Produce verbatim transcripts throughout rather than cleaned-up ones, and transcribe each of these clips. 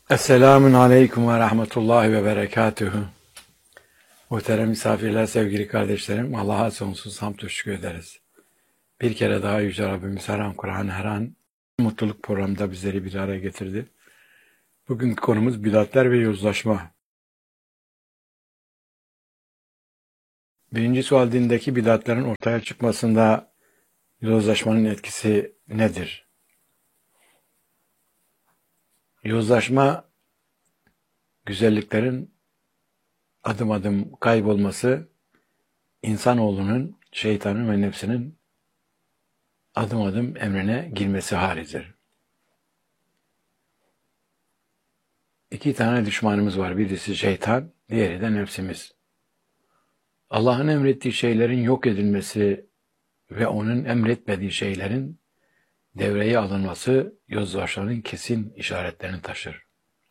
Esselamun Aleyküm ve Rahmetullahi ve Berekatühü. Muhterem misafirler, sevgili kardeşlerim, Allah'a sonsuz hamd ve şükür ederiz. Bir kere daha Yüce Rabbimiz her an Kur'an, her an mutluluk programında bizleri bir araya getirdi. Bugünkü konumuz bidatler ve yozlaşma. Birinci sual, dindeki bidatlerin ortaya çıkmasında yozlaşmanın etkisi nedir? Yozlaşma, güzelliklerin adım adım kaybolması, insanoğlunun, şeytanın ve nefsinin adım adım emrine girmesi halidir. İki tane düşmanımız var. Birisi şeytan, diğeri de nefsimiz. Allah'ın emrettiği şeylerin yok edilmesi ve onun emretmediği şeylerin devreye alınması yozlaşmanın kesin işaretlerini taşır.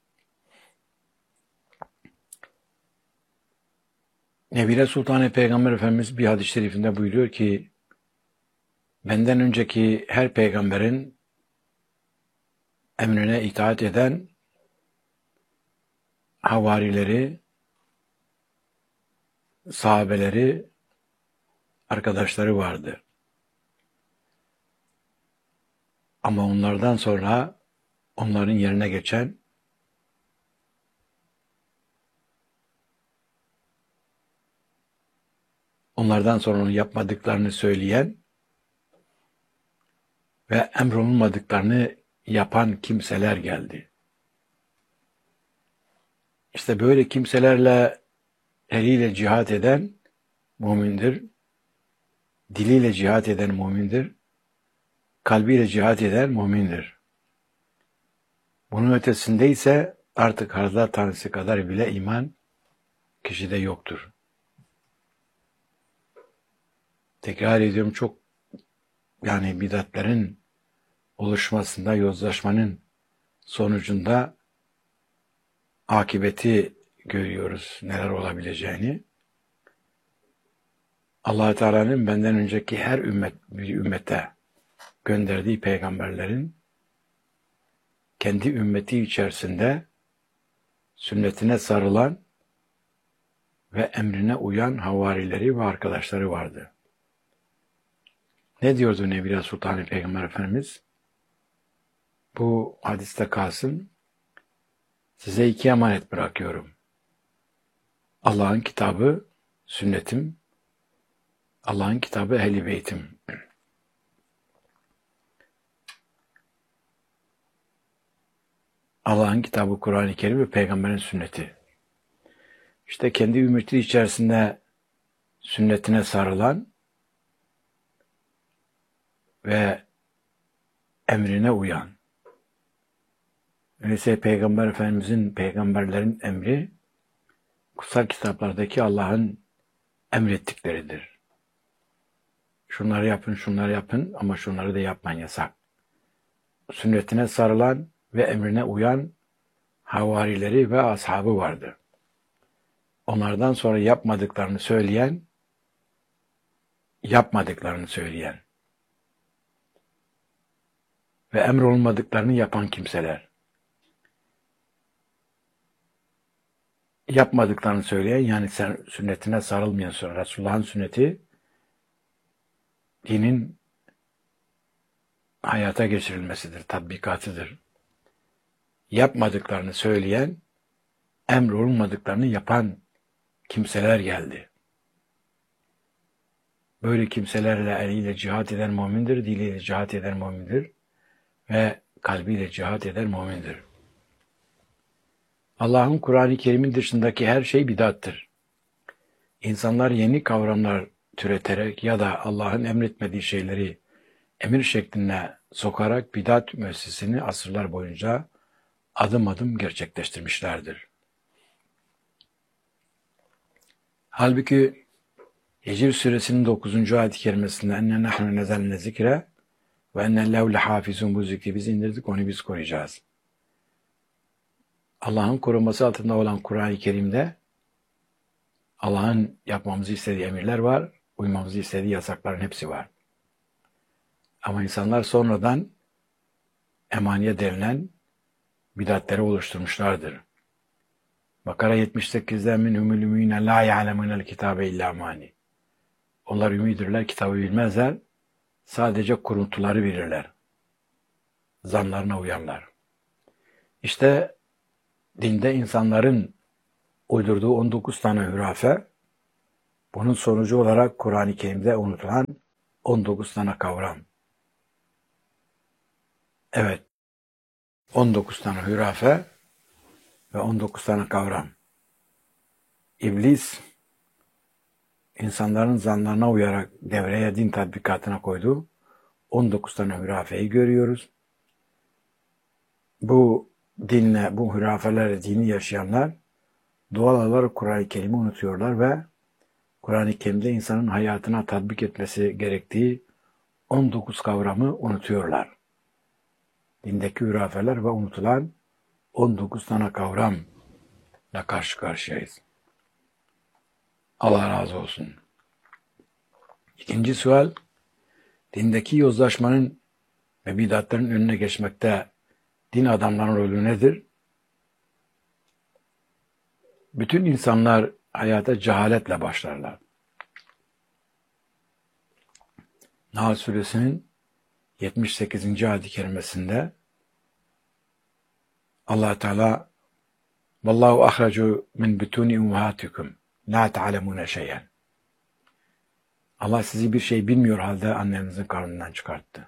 Nebile Sultan Peygamber Efendimiz bir hadis-i şerifinde buyuruyor ki, benden önceki her peygamberin emrine itaat eden havarileri, sahabeleri, arkadaşları vardı. Ama onlardan sonra onların yerine geçen onlardan sonra onu yapmadıklarını söyleyen ve emrolunmadıklarını yapan kimseler geldi. İşte böyle kimselerle eliyle cihat eden mümindir, diliyle cihat eden mümindir, kalbiyle cihat eden mümindir. Bunun ötesinde ise artık harzlar tanesi kadar bile iman kişide yoktur. Tekrar ediyorum, çok yani bidatlerin oluşmasında, yozlaşmanın sonucunda akıbeti görüyoruz, neler olabileceğini. Allah Teala'nın benden önceki her ümmet bir ümmete gönderdiği peygamberlerin kendi ümmeti içerisinde sünnetine sarılan ve emrine uyan havarileri ve arkadaşları vardı. Ne diyordu Nebile Sultan Peygamber Efendimiz? Bu hadiste kalsın. Size iki emanet bırakıyorum. Allah'ın kitabı, sünnetim, Allah'ın kitabı, ehl-i beytim. Allah'ın kitabı, Kur'an-ı Kerim ve peygamberin sünneti. İşte kendi ümmeti içerisinde sünnetine sarılan ve emrine uyan. Öyleyse Peygamber Efendimizin, peygamberlerin emri, kutsal kitaplardaki Allah'ın emrettikleridir. Şunları yapın, şunları yapın ama şunları da yapmayın, yasak. Sünnetine sarılan ve emrine uyan havarileri ve ashabı vardı. Onlardan sonra yapmadıklarını söyleyen, yapmadıklarını söyleyen ve emrolunmadıklarını yapan kimseler. Yapmadıklarını söyleyen, yani sen sünnetine sarılmayan, sonra Resulullah'ın sünneti dinin hayata geçirilmesidir, tatbikatıdır. Yapmadıklarını söyleyen, emrolunmadıklarını yapan kimseler geldi. Böyle kimselerle eliyle cihat eden mümindir, diliyle cihat eden mümindir ve kalbiyle cihat eden mümindir. Allah'ın Kur'an-ı Kerim'in dışındaki her şey bidattır. İnsanlar yeni kavramlar türeterek ya da Allah'ın emretmediği şeyleri emir şekline sokarak bidat müessesini asırlar boyunca adım adım gerçekleştirmişlerdir. Halbuki Hicr suresinin dokuzuncu ayet-i kerimesinde enne nahnu nezelne zikre ve ennellehu lehafizun, bu zikri biz indirdik, onu biz koruyacağız. Allah'ın koruması altında olan Kur'an-ı Kerim'de Allah'ın yapmamızı istediği emirler var, uymamızı istediği yasakların hepsi var. Ama insanlar sonradan emaniye denilen bidatleri oluşturmuşlardır. Bakara yetmiş sekizde minhumul ümîne lâ ya'lemûnel kitâbe illâ mâni. Onlar ümidirler, kitabı bilmezler, sadece kuruntuları bilirler. Zanlarına uyanlar. İşte dinde insanların uydurduğu on dokuz tane hürafe, bunun sonucu olarak Kur'an-ı Kerim'de unutulan on dokuz tane kavram. Evet, on dokuz tane hürafe ve on dokuz tane kavram. İblis, insanların zanlarına uyarak devreye din tatbikatına koydu. on dokuz tane hürafeyi görüyoruz. Bu dinle, bu hürafelerle dini yaşayanlar doğal olarak Kur'an-ı Kerim'i unutuyorlar ve Kur'an-ı Kerim'de insanın hayatına tatbik etmesi gerektiği on dokuz kavramı unutuyorlar. Dindeki hürafeler ve unutulan on dokuz tane kavramla karşı karşıyayız. Allah razı olsun. İkinci sual, dindeki yozlaşmanın ve bidatların önüne geçmekte din adamlarının rolü nedir? Bütün insanlar hayata cehaletle başlarlar. Nahl Suresinin yetmiş sekizinci ayet-i kerimesinde Allah Teala "Vallahu ahracu min butuni ummahatikum la ta'lemune şey'en." Allah sizi bir şey bilmiyor halde annenizin karnından çıkarttı.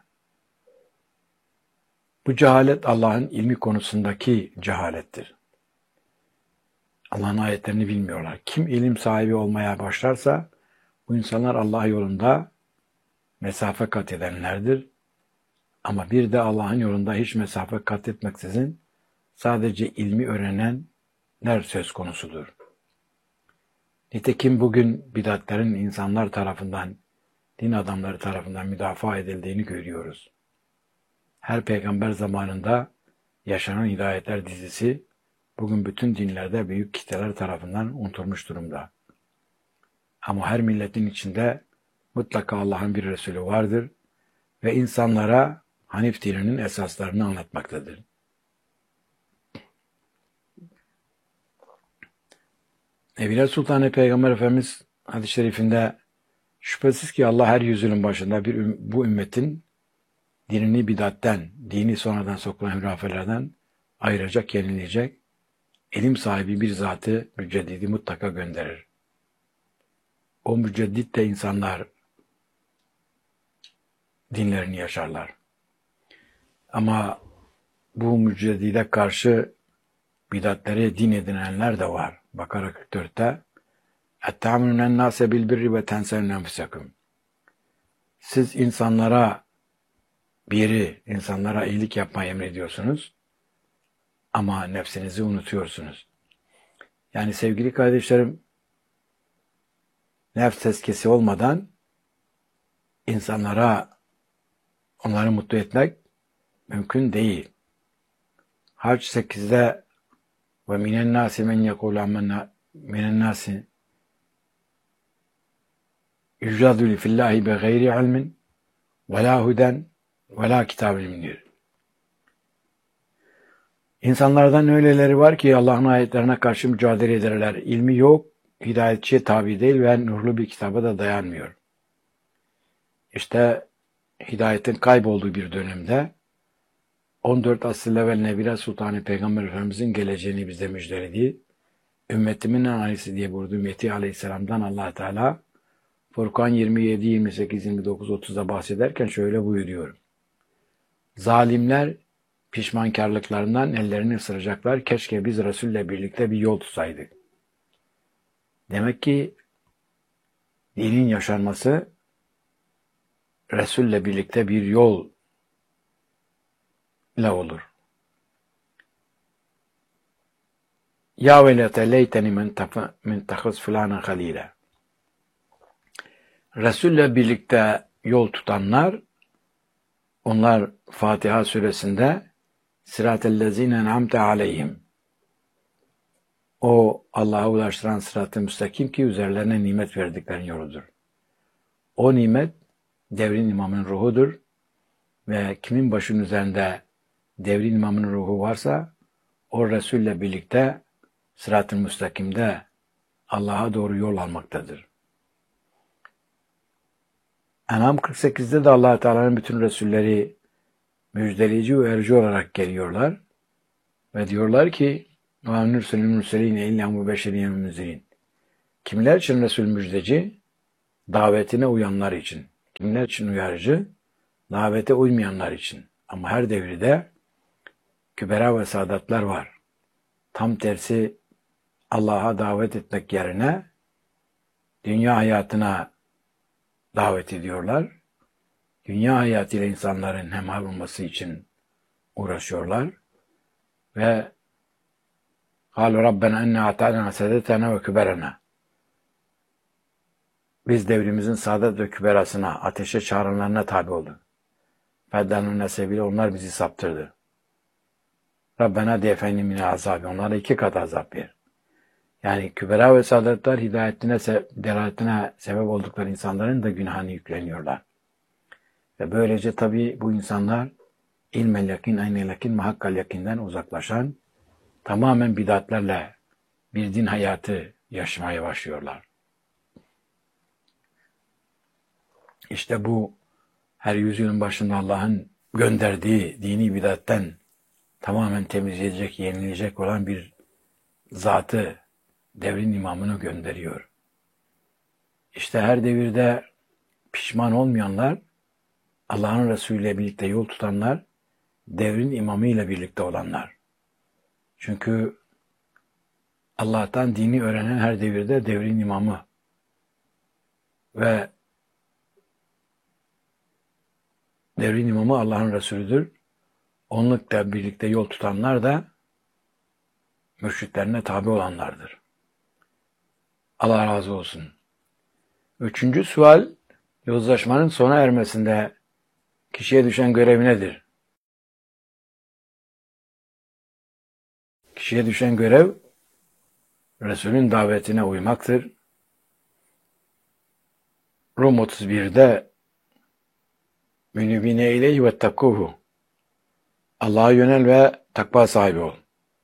Bu cehalet Allah'ın ilmi konusundaki cehalettir. Allah'ın ayetlerini bilmiyorlar. Kim ilim sahibi olmaya başlarsa bu insanlar Allah yolunda mesafe kat edenlerdir. Ama bir de Allah'ın yolunda hiç mesafe kat etmeksizin sadece ilmi öğrenenler söz konusudur. Nitekim bugün bidatlerin insanlar tarafından, din adamları tarafından müdafaa edildiğini görüyoruz. Her peygamber zamanında yaşanan hidayetler dizisi bugün bütün dinlerde büyük kitleler tarafından unutulmuş durumda. Ama her milletin içinde mutlaka Allah'ın bir Resulü vardır ve insanlara Hanif dininin esaslarını anlatmaktadır. Nebiler Sultanı Peygamber Efendimiz hadis-i şerifinde şüphesiz ki Allah her yüzyılın başında bir bu ümmetin dinini bidatten, dini sonradan sokulan hürafelerden ayıracak, yenileyecek, ilim sahibi bir zatı müceddidi mutlaka gönderir. O müceddit de insanlar dinlerini yaşarlar. Ama bu müceddide karşı bidatleri din edinenler de var. Bakara kırk dörtte اَتَّعْمِنُنَ النَّاسَ بِالْبِرِّ وَتَنْسَوْنَ أَنْفُسَكُمْ. Siz insanlara biri, insanlara iyilik yapmayı emrediyorsunuz ama nefsinizi unutuyorsunuz. Yani sevgili kardeşlerim, nefs tezkiyesi olmadan insanlara, onları mutlu etmek mümkün değil. Hac sekizde ve minen nasi men yekulu ammenna minen nasi yücadülü fillahi be gayri ilmin ve la huden ve la kitabül munir. İnsanlardan öyleleri var ki Allah'ın ayetlerine karşı mücadele ederler. İlmi yok, hidayetçiye tabi değil ve nurlu bir kitaba da dayanmıyor. İşte hidayetin kaybolduğu bir dönemde on dört asır evvel Nebiler Sultanı Peygamber Efendimizin geleceğini bize müjdeledi. Ümmetimin analisi diye buyurduğu Mehdi Aleyhisselam'dan Allah Teala Furkan yirmi yedi, yirmi sekiz, yirmi dokuz, otuzda bahsederken şöyle buyuruyor. Zalimler pişmankarlıklarından ellerini ısıracaklar. Keşke biz Resul'le birlikte bir yol tutsaydık. Demek ki dinin yaşanması Resul'le birlikte bir yol ile olur. Ya velete leyteni men tahız filanen halile. Resul'le birlikte yol tutanlar, onlar Fatiha suresinde Sıratellezine en'amte aleyhim. O Allah'a ulaştıran sırat-ı müstakim ki üzerlerine nimet verdiklerin yoludur. O nimet devrin imamının ruhudur ve kimin başının üzerinde devrin imamının ruhu varsa o Resul'le birlikte sırat-ı müstakimde Allah'a doğru yol almaktadır. En'am kırk sekizde de Allah Teala'nın bütün Resulleri müjdeleyici ve uyarıcı olarak geliyorlar. Ve diyorlar ki وَاَنْ نُرْسَلِ الْمُرْسَلِينَ اِلَّا مُبَشِّرِينَ مُنْزِرِينَ Kimler için Resul müjdeci? Davetine uyanlar için. Kimler için uyarıcı? Davete uymayanlar için. Ama her devirde kübera ve saadatlar var. Tam tersi Allah'a davet etmek yerine dünya hayatına davet ediyorlar. Dünya hayatıyla insanların hemhal olması için uğraşıyorlar. Ve قَالُوا رَبَّنَا اَنَّا اَعْتَعْنَا سَدَتَنَا وَكُبَرَنَا Biz devrimizin saadet ve küberasına, ateşe çağıranlarına tabi olduk. فَدَّنُونَ sebebiyle onlar bizi saptırdı. Rabbena defenni mine azabi. Onlara iki kat azap ver. Yani kübera ve saadetler hidayetine, delaletine sebep oldukları insanların da günahını yükleniyorlar. Ve böylece tabi bu insanlar ilmel yakin, aynel yakin, muhakkal yakinden uzaklaşan, tamamen bidatlerle bir din hayatı yaşamaya başlıyorlar. İşte bu her yüzyılın başında Allah'ın gönderdiği dini bidatten tamamen temizleyecek, yenilecek olan bir zatı, devrin imamını gönderiyor. İşte her devirde pişman olmayanlar, Allah'ın Resulü ile birlikte yol tutanlar, devrin imamı ile birlikte olanlar. Çünkü Allah'tan dini öğrenen her devirde devrin imamı ve devrin imamı Allah'ın Resulüdür. Onunla birlikte yol tutanlar da mürşitlerine tabi olanlardır. Allah razı olsun. Üçüncü sual, yozlaşmanın sona ermesinde kişiye düşen görev nedir? Kişiye düşen görev, Resul'ün davetine uymaktır. Rum otuz birde Münibine ileyhi ve takkuhu Allah'a yönel ve takva sahibi ol.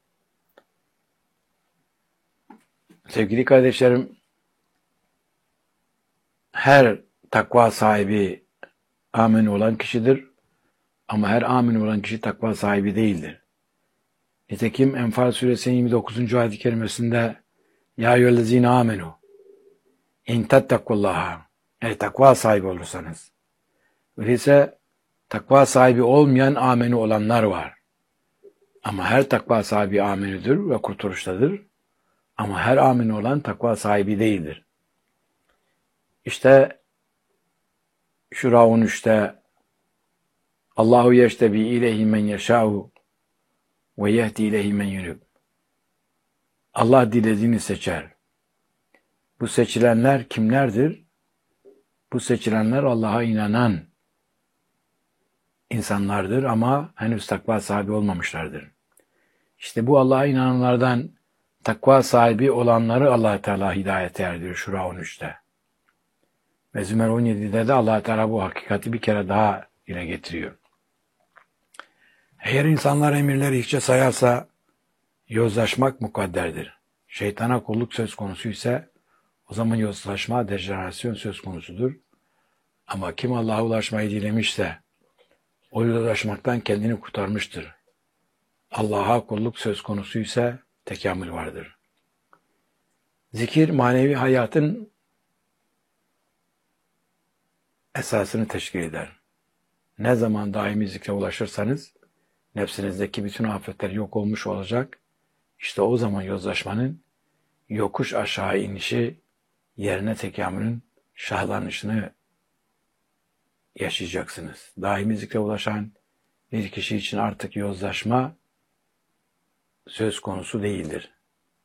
Sevgili kardeşlerim, her takva sahibi amin olan kişidir. Ama her amin olan kişi takva sahibi değildir. Nitekim Enfal suresinin yirmi dokuzuncu ayet-i kerimesinde Ya eyyühellezine amenu in tettakullaha Ey takva sahibi olursanız. Öyleyse takva sahibi olmayan ameni olanlar var. Ama her takva sahibi amenidir ve kurtuluştadır. Ama her amin olan takva sahibi değildir. İşte Şura on üçte Allahu yeştebi ileyhi men yeşâhu ve yehdi ileyhi men yunub. Allah dilediğini seçer. Bu seçilenler kimlerdir? Bu seçilenler Allah'a inanan insanlardır ama henüz takva sahibi olmamışlardır. İşte bu Allah'a inananlardan takva sahibi olanları Allah Teala hidayete erdiriyor Şura on üçte. Ve Zümer on yedide de Allah Teala bu hakikati bir kere daha dile getiriyor. Eğer insanlar emirleri hiçe sayarsa yozlaşmak mukadderdir. Şeytana kulluk söz konusu ise o zaman yozlaşma, dejenerasyon söz konusudur. Ama kim Allah'a ulaşmayı dilemişse o yozlaşmaktan kendini kurtarmıştır. Allah'a kulluk söz konusu ise tekamül vardır. Zikir manevi hayatın esasını teşkil eder. Ne zaman daimi zikre ulaşırsanız nefsinizdeki bütün afetler yok olmuş olacak. İşte o zaman yozlaşmanın yokuş aşağı inişi yerine tekamülün şahlanışını yaşayacaksınız. Daimi zikre ulaşan bir kişi için artık yozlaşma söz konusu değildir.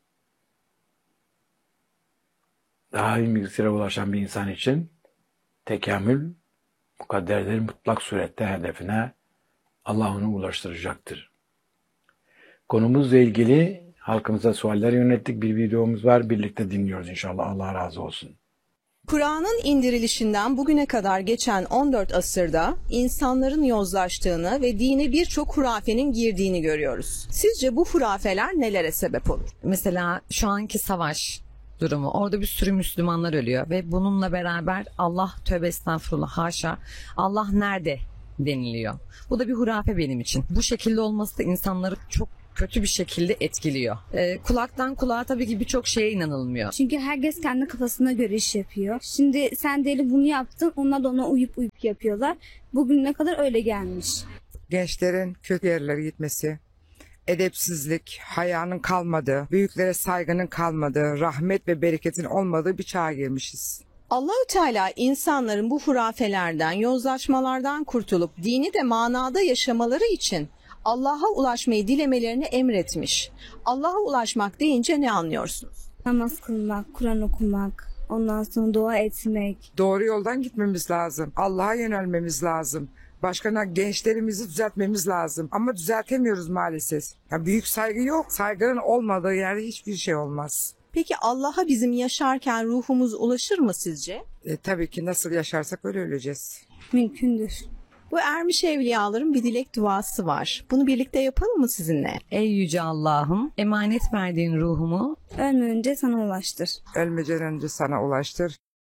Daimi zikre ulaşan bir insan için tekamül mukadderdir, mutlak surette hedefine Allah onu ulaştıracaktır. Konumuzla ilgili halkımıza sualler yönettik. Bir videomuz var. Birlikte dinliyoruz inşallah. Allah razı olsun. Kur'an'ın indirilişinden bugüne kadar geçen on dört asırda insanların yozlaştığını ve dine birçok hurafenin girdiğini görüyoruz. Sizce bu hurafeler nelere sebep olur? Mesela şu anki savaş durumu. Orada bir sürü Müslümanlar ölüyor ve bununla beraber Allah, tövbe estağfurullah, haşa, Allah nerede deniliyor. Bu da bir hurafe benim için. Bu şekilde olması da insanları çok kötü bir şekilde etkiliyor. Ee, kulaktan kulağa tabii ki birçok şeye inanılmıyor. Çünkü herkes kendi kafasına göre iş yapıyor. Şimdi sen deli bunu yaptın, onlar da ona uyup uyup yapıyorlar. Bugüne kadar öyle gelmiş. Gençlerin kötü yerlere gitmesi, edepsizlik, hayanın kalmadığı, büyüklere saygının kalmadığı, rahmet ve bereketin olmadığı bir çağa girmişiz. Allahü Teala insanların bu hurafelerden, yozlaşmalardan kurtulup dini de manada yaşamaları için Allah'a ulaşmayı dilemelerini emretmiş. Allah'a ulaşmak deyince ne anlıyorsunuz? Namaz kılmak, Kur'an okumak, ondan sonra dua etmek. Doğru yoldan gitmemiz lazım. Allah'a yönelmemiz lazım. Başkana gençlerimizi düzeltmemiz lazım. Ama düzeltemiyoruz maalesef. Ya büyük saygı yok. Saygının olmadığı yerde hiçbir şey olmaz. Peki Allah'a bizim yaşarken ruhumuz ulaşır mı sizce? E, tabii ki nasıl yaşarsak öyle öleceğiz. Mümkündür. Bu ermiş evliyaların bir dilek duası var. Bunu birlikte yapalım mı sizinle? Ey yüce Allah'ım, emanet verdiğin ruhumu Ölmeden önce sana ulaştır. Ölmeden önce sana ulaştır.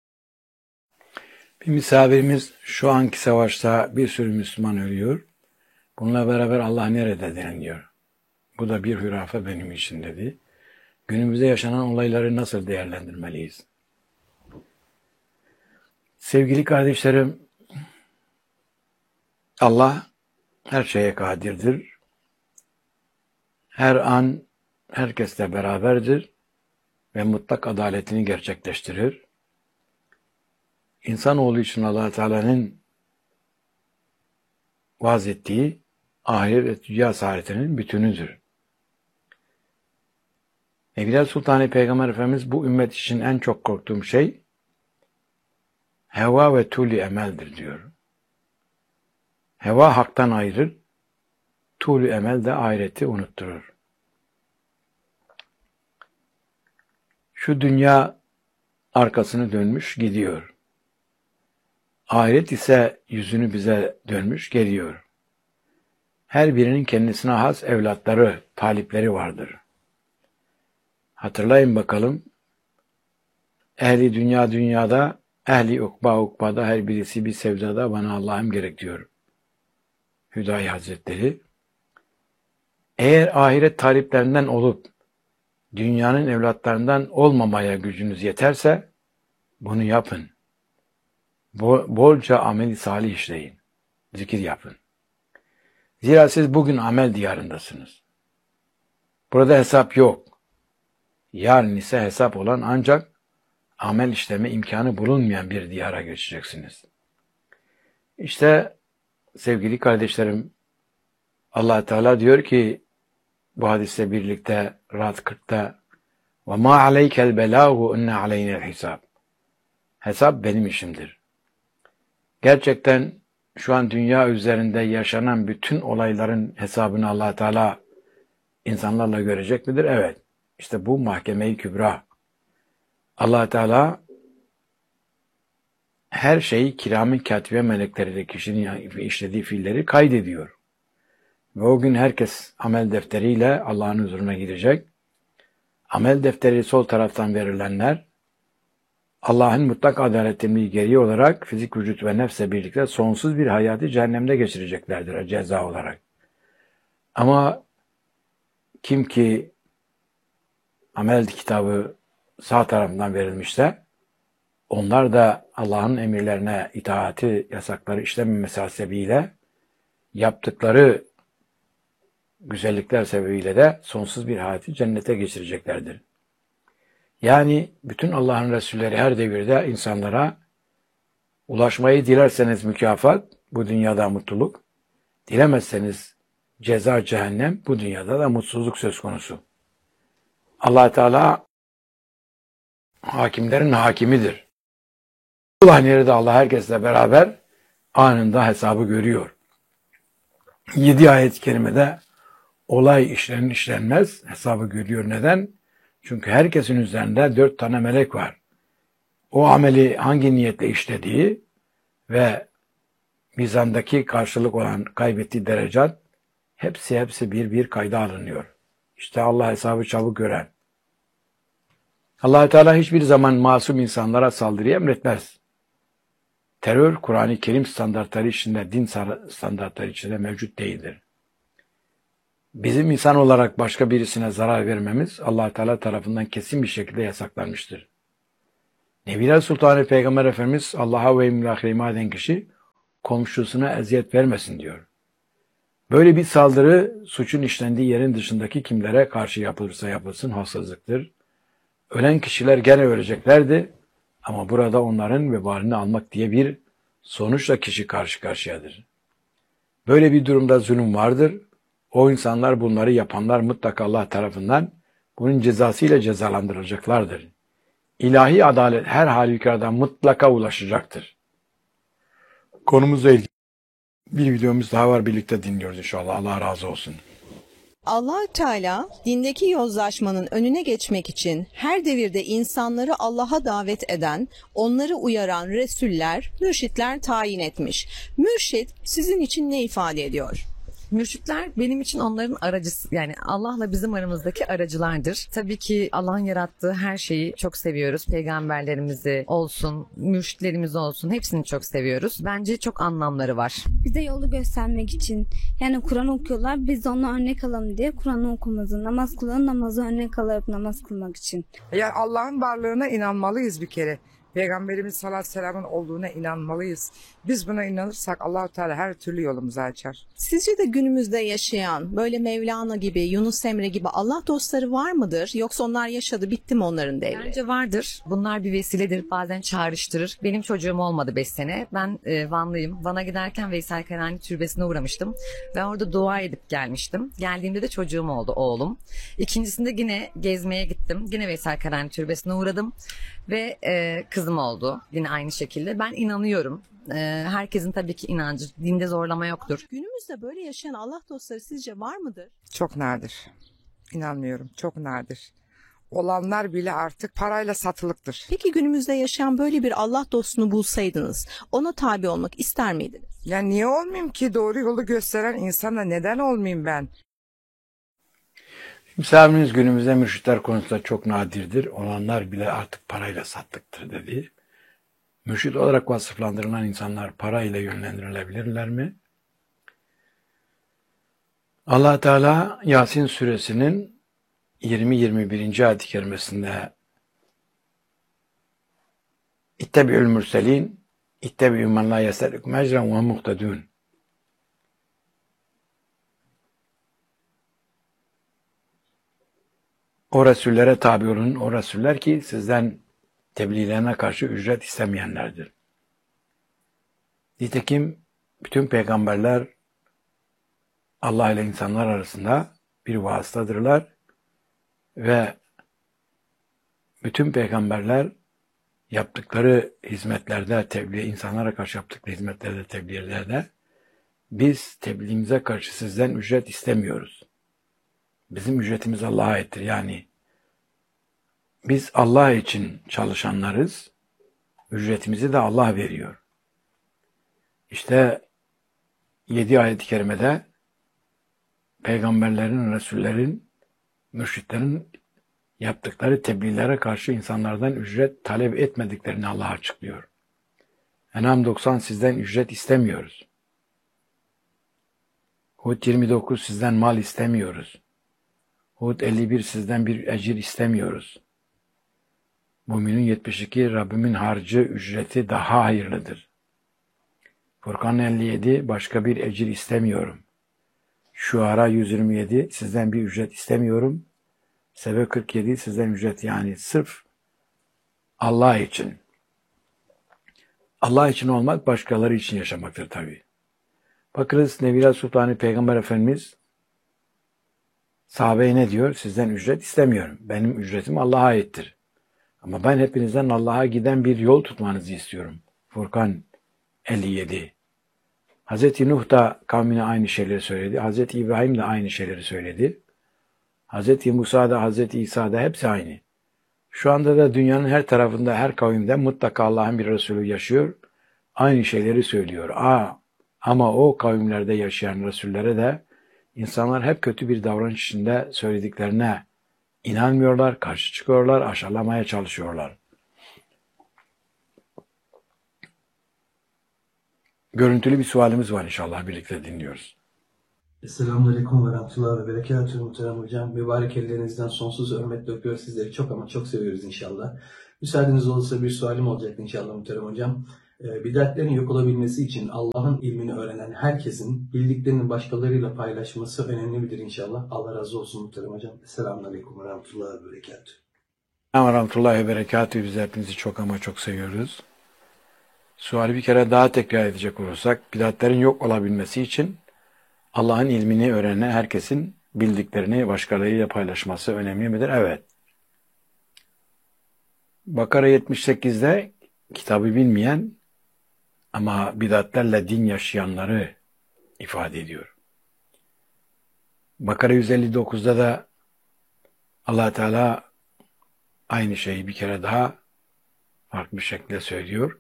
Bir misafirimiz şu anki savaşta bir sürü Müslüman ölüyor. Bununla beraber Allah nerede deniliyor. Bu da bir hurafe benim için dedi. Günümüzde yaşanan olayları nasıl değerlendirmeliyiz? Sevgili kardeşlerim, Allah her şeye kadirdir. Her an herkesle beraberdir ve mutlak adaletini gerçekleştirir. İnsanoğlu için Allah Teala'nın vaaz ettiği ahiret ve dünya saadetinin bütünüdür. Evliya Sultanı Peygamber Efendimiz bu ümmet için en çok korktuğum şey heva ve tuli emeldir diyor. Heva haktan ayırır, tuli emel de ahireti unutturur. Şu dünya arkasını dönmüş gidiyor. Ahiret ise yüzünü bize dönmüş geliyor. Her birinin kendisine has evlatları, talipleri vardır. Hatırlayın bakalım, ehli dünya dünyada, ehli ukba ukbada her birisi bir sevdada bana Allah'ım gerek diyor Hüdayi Hazretleri. Eğer ahiret taliplerinden olup dünyanın evlatlarından olmamaya gücünüz yeterse bunu yapın. Bolca amel-i salih işleyin. Zikir yapın. Zira siz bugün amel diyarındasınız. Burada hesap yok. Yarın ise hesap olan ancak amel işleme imkanı bulunmayan bir diyara geçeceksiniz. İşte sevgili kardeşlerim, Allah Teala diyor ki bu hadisle birlikte Ra'd kırkta ve ma aleykel belâhu inne aleynel hisab. Hesap benim işimdir. Gerçekten şu an dünya üzerinde yaşanan bütün olayların hesabını Allah Teala insanlarla görecek midir? Evet. İşte bu mahkeme-i kübra. Allah Teala her şeyi kiram-ı katibe melekleriyle kişinin işlediği fiilleri kaydediyor. Ve o gün herkes amel defteriyle Allah'ın huzuruna gidecek. Amel defteri sol taraftan verilenler Allah'ın mutlak adaletini gereği olarak fizik, vücut ve nefsle birlikte sonsuz bir hayatı cehennemde geçireceklerdir ceza olarak. Ama kim ki amel kitabı sağ tarafından verilmişse onlar da Allah'ın emirlerine itaati, yasakları işlememesi hasebiyle yaptıkları güzellikler sebebiyle de sonsuz bir hayatı cennete geçireceklerdir. Yani bütün Allah'ın Resulleri her devirde insanlara ulaşmayı dilerseniz mükafat, bu dünyada mutluluk, dilemezseniz ceza cehennem, bu dünyada da mutsuzluk söz konusu. Allah Teala hakimlerin hakimidir. Allah nerede Allah herkesle beraber anında hesabı görüyor. Yedi ayet-i kerimede olay işlenir işlenmez hesabı görüyor. Neden? Çünkü herkesin üzerinde dört tane melek var. o ameli hangi niyetle işlediği ve mizandaki karşılık olan kaybettiği derecat hepsi hepsi bir bir kayda alınıyor. İşte Allah hesabı çabuk gören. Allah Teala hiçbir zaman masum insanlara saldırıyı emretmez. Terör, Kur'an-ı Kerim standartları içinde, din standartları içinde mevcut değildir. Bizim insan olarak başka birisine zarar vermemiz Allah Teala tarafından kesin bir şekilde yasaklanmıştır. Nebiler Sultanı Peygamber Efendimiz Allah'a ve imlâh iman eden kişi komşusuna eziyet vermesin diyor. Böyle bir saldırı suçun işlendiği yerin dışındaki kimlere karşı yapılırsa yapılsın haksızlıktır. Ölen kişiler gene öleceklerdi ama burada onların vebalini almak diye bir sonuçla kişi karşı karşıyadır. Böyle bir durumda zulüm vardır. O insanlar, bunları yapanlar mutlaka Allah tarafından bunun cezasıyla cezalandırılacaklardır. İlahi adalet her halükarda mutlaka ulaşacaktır. Konumuzla ilgili bir videomuz daha var, birlikte dinliyoruz inşallah. Allah razı olsun. Allah Teala dindeki yozlaşmanın önüne geçmek için her devirde insanları Allah'a davet eden, onları uyaran resuller, mürşitler tayin etmiş. Mürşit sizin için ne ifade ediyor? Mürşitler benim için onların aracısı, yani Allah'la bizim aramızdaki aracılardır. Tabii ki Allah'ın yarattığı her şeyi çok seviyoruz. Peygamberlerimizi olsun, mürşitlerimiz olsun, hepsini çok seviyoruz. Bence çok anlamları var. Bize yolu göstermek için. Yani Kur'an okuyorlar. Biz de ona örnek alalım diye Kur'an'ı okumamızı, namaz kılan namazı örnek alarak namaz kılmak için. Yani Allah'ın varlığına inanmalıyız bir kere. Peygamberimiz sallallahu aleyhi ve sellem'in olduğuna inanmalıyız. Biz buna inanırsak Allah-u Teala her türlü yolumuzu açar. Sizce de günümüzde yaşayan böyle Mevlana gibi, Yunus Emre gibi Allah dostları var mıdır? Yoksa onlar yaşadı, bitti mi onların devri? Bence vardır. Bunlar bir vesiledir. Bazen çağrıştırır. Benim çocuğum olmadı beş sene. Ben e, Vanlıyım. Van'a giderken Veysel Karani Türbesi'ne uğramıştım. Ve orada dua edip gelmiştim. Geldiğimde de çocuğum oldu, oğlum. İkincisinde yine gezmeye gittim. Yine Veysel Karani Türbesi'ne uğradım. Ve e, kızım oldu. Yine aynı şekilde. Ben inanıyorum. E, herkesin tabii ki inancı. Dinde zorlama yoktur. Günümüzde böyle yaşayan Allah dostları sizce var mıdır? Çok nadir. İnanmıyorum. Çok nadir. Olanlar bile artık parayla satılıktır. Peki günümüzde yaşayan böyle bir Allah dostunu bulsaydınız, ona tabi olmak ister miydiniz? Yani niye olmayayım ki? Doğru yolu gösteren insana neden olmayayım ben? Misafirimiz günümüzde mürşitler konusunda çok nadirdir. Olanlar bile artık parayla sattıktır dedi. Mürşit olarak vasıflandırılan insanlar parayla yönlendirilebilirler mi? Allah Teala Yasin suresinin yirmi yirmi birinci ayet-i kerimesinde İttebi'ül mürselin İttebi'ü men la yeselükum ecren ve muhtedun. O Resullere tabi olun, o Resuller ki sizden tebliğlerine karşı ücret istemeyenlerdir. Nitekim bütün peygamberler Allah ile insanlar arasında bir vasıtadırlar ve bütün peygamberler yaptıkları hizmetlerde, tebliğ, insanlara karşı yaptıkları hizmetlerde, tebliğlerde biz tebliğimize karşı sizden ücret istemiyoruz. Bizim ücretimiz Allah'a aittir. Yani biz Allah için çalışanlarız. Ücretimizi de Allah veriyor. İşte yedi ayet-i kerimede peygamberlerin, resullerin, mürşitlerin yaptıkları tebliğlere karşı insanlardan ücret talep etmediklerini Allah açıklıyor. En'am doksan sizden ücret istemiyoruz. Hud yirmi dokuz sizden mal istemiyoruz. Hud elli bir sizden bir ecir istemiyoruz. Müminun yetmiş iki Rabbimin harcı ücreti daha hayırlıdır. Furkan elli yedi başka bir ecir istemiyorum. Şuara yüz yirmi yedi sizden bir ücret istemiyorum. Sebe kırk yedi sizden ücret, yani sırf Allah için. Allah için olmak başkaları için yaşamaktır tabi. Bakınız Nebiler Sultanı Peygamber Efendimiz sahabeye ne diyor? Sizden ücret istemiyorum. Benim ücretim Allah'a aittir. Ama ben hepinizden Allah'a giden bir yol tutmanızı istiyorum. Furkan elli yedi. Hazreti Nuh da kavmine aynı şeyleri söyledi. Hazreti İbrahim de aynı şeyleri söyledi. Hazreti Musa da Hazreti İsa da hepsi aynı. Şu anda da dünyanın her tarafında, her kavimde mutlaka Allah'ın bir Resulü yaşıyor. Aynı şeyleri söylüyor. Aa, ama o kavimlerde yaşayan Resullere de insanlar hep kötü bir davranış içinde söylediklerine inanmıyorlar, karşı çıkıyorlar, aşağılamaya çalışıyorlar. Görüntülü bir sualimiz var, inşallah birlikte dinliyoruz. Selamünaleyküm ve rahmetullahi ve berekatuhu muhterem hocam. Mübarek ellerinizden sonsuz hürmetle öpüyor. Sizleri çok ama çok seviyoruz inşallah. Müsaadeniz olursa bir sualim olacak inşallah muhterem hocam. Ee, Bidatlerin yok olabilmesi için Allah'ın ilmini öğrenen herkesin bildiklerini başkalarıyla paylaşması önemli midir inşallah? Allah razı olsun muhterem hocam. Selamünaleyküm ve rahmetullahi ve berekatuhu. Ama rahmetullahi ve berekatuhu, biz hepinizi çok ama çok seviyoruz. Suali bir kere daha tekrar edecek olursak, bidatlerin yok olabilmesi için Allah'ın ilmini öğrenen herkesin bildiklerini başkalarıyla paylaşması önemli midir? Evet. Bakara yetmiş sekizde kitabı bilmeyen ama bidatlerle din yaşayanları ifade ediyor. Bakara yüz elli dokuzda da Allah Teala aynı şeyi bir kere daha farklı bir şekilde söylüyor.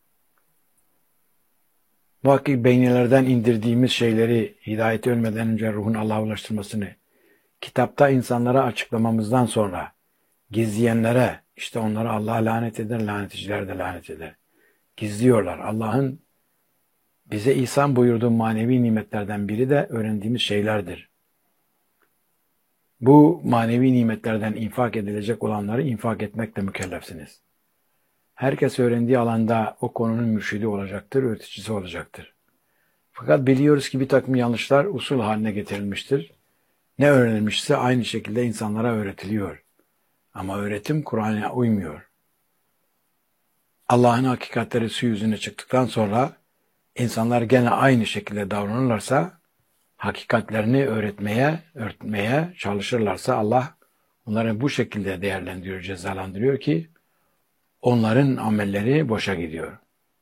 Muhakkak beynilerden indirdiğimiz şeyleri, hidayete ölmeden önce ruhun Allah'a ulaştırmasını kitapta insanlara açıklamamızdan sonra gizleyenlere, işte onlara Allah lanet eder, lanetçiler de lanet eder. Gizliyorlar. Allah'ın bize ihsan buyurduğu manevi nimetlerden biri de öğrendiğimiz şeylerdir. Bu manevi nimetlerden infak edilecek olanları infak etmekle mükellefsiniz. Herkes öğrendiği alanda o konunun mürşidi olacaktır, öğreticisi olacaktır. Fakat biliyoruz ki bir takım yanlışlar usul haline getirilmiştir. Ne öğrenilmişse aynı şekilde insanlara öğretiliyor. Ama öğretim Kur'an'a uymuyor. Allah'ın hakikatleri su yüzüne çıktıktan sonra insanlar gene aynı şekilde davranırlarsa, hakikatlerini öğretmeye, örtmeye çalışırlarsa Allah onları bu şekilde değerlendiriyor, cezalandırıyor ki onların amelleri boşa gidiyor.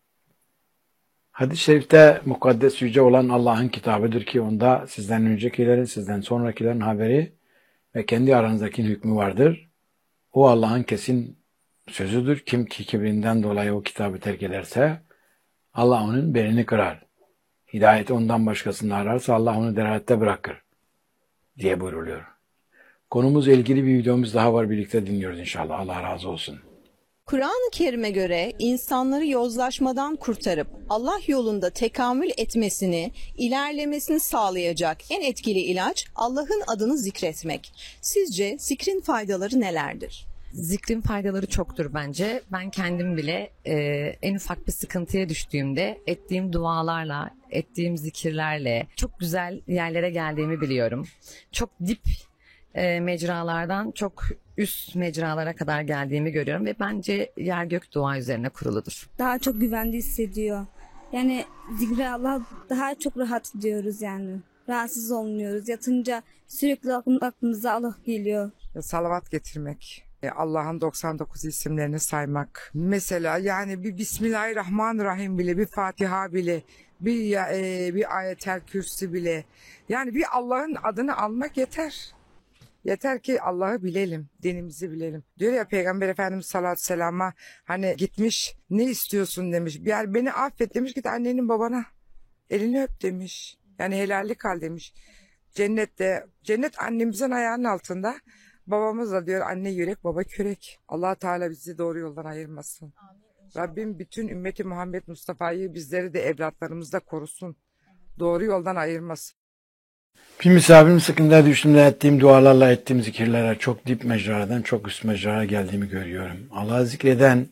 Hadis-i şerifte mukaddes yüce olan Allah'ın kitabıdır ki onda sizden öncekilerin, sizden sonrakilerin haberi ve kendi aranızdaki hükmü vardır. O Allah'ın kesin sözüdür. Kim ki kibrinden dolayı o kitabı terk ederse Allah onun belini kırar. Hidayeti ondan başkasını ararsa Allah onu delalette bırakır diye buyruluyor. Konumuzla ilgili bir videomuz daha var, birlikte dinliyoruz inşallah. Allah razı olsun. Kur'an-ı Kerim'e göre insanları yozlaşmadan kurtarıp Allah yolunda tekamül etmesini, ilerlemesini sağlayacak en etkili ilaç Allah'ın adını zikretmek. Sizce zikrin faydaları nelerdir? Zikrin faydaları çoktur bence. Ben kendim bile e, en ufak bir sıkıntıya düştüğümde ettiğim dualarla, ettiğim zikirlerle çok güzel yerlere geldiğimi biliyorum. Çok dip e, mecralardan çok üst mecralara kadar geldiğimi görüyorum ve bence yer gök dua üzerine kuruludur. Daha çok güvende hissediyor. Yani zikre Allah daha çok rahat ediyoruz yani. Rahatsız olmuyoruz. Yatınca sürekli aklımıza Allah geliyor. Salavat getirmek. E, Allah'ın doksan dokuz isimlerini saymak. Mesela yani bir Bismillahirrahmanirrahim bile, bir Fatiha bile, bir ya- e, bir Ayetel Kürsi bile. Yani bir Allah'ın adını almak yeter. Yeter ki Allah'ı bilelim, dinimizi bilelim. Diyor ya Peygamber Efendimiz sallallahu aleyhi ve sellem'e hani gitmiş, ne istiyorsun demiş. Yani beni affet demiş, git annenin babana elini öp demiş. Yani helallik al demiş. Cennette, cennet annemizin ayağının altında. Babamız da diyor anne yürek baba kürek. Allah Teala bizi doğru yoldan ayırmasın. Rabbim bütün ümmeti Muhammed Mustafa'yı, bizleri de evlatlarımızda korusun. Doğru yoldan ayırmasın. Bir misafirim sıkıntıya düştüğümde ettiğim dualarla, ettiğim zikirlere çok dip mecradan çok üst mecraya geldiğimi görüyorum. Allah'ı zikreden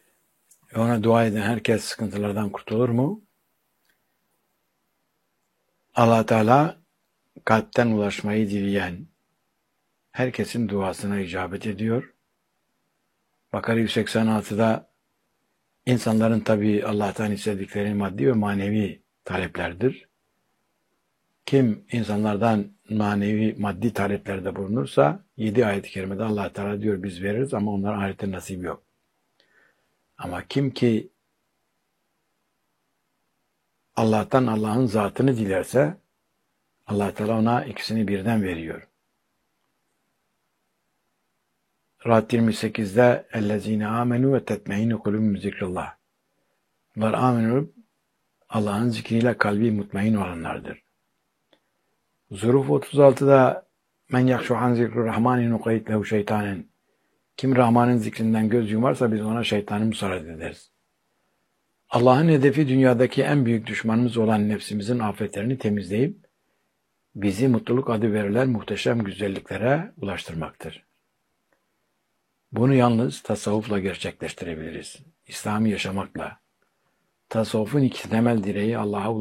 ve ona dua eden herkes sıkıntılardan kurtulur mu? Allah Teala kalpten ulaşmayı dileyen herkesin duasına icabet ediyor. Bakara yüz seksen altıda insanların tabii Allah'tan istedikleri maddi ve manevi taleplerdir. Kim insanlardan manevi maddi taleplerde bulunursa yedi ayet-i kerimede Allah Teala diyor biz veririz ama onlara ahirette nasip yok. Ama kim ki Allah'tan Allah'ın zatını dilerse Allah Teala ona ikisini birden veriyor. Rad yirmi sekizde ellezine amenu ve tetmeinu kulubum zikrillah. Bunlar amin olup Allah'ın zikriyle kalbi mutmain olanlardır. Zuruf otuz altıda men yakşu an zikru rahmani nukayit lehu şeytanen. Kim Rahman'ın zikrinden göz yumarsa biz ona şeytanı musallat ederiz. Allah'ın hedefi dünyadaki en büyük düşmanımız olan nefsimizin afetlerini temizleyip bizi mutluluk adı verilen muhteşem güzelliklere ulaştırmaktır. Bunu yalnız tasavvufla gerçekleştirebiliriz. İslam'ı yaşamakla. Tasavvufun iki temel direği Allah'a